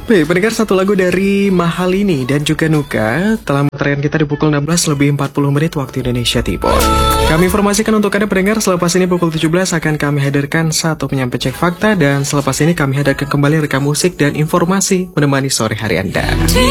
Baik, pendengar, satu lagu dari Mahalini dan juga Nuka telah menterian kita di pukul 16 lebih 40 menit waktu Indonesia Timur. Kami informasikan untuk Anda pendengar, selepas ini pukul 17 akan kami hadirkan satu penyampai cek fakta, dan selepas ini kami hadirkan kembali rekam musik dan informasi menemani sore hari Anda.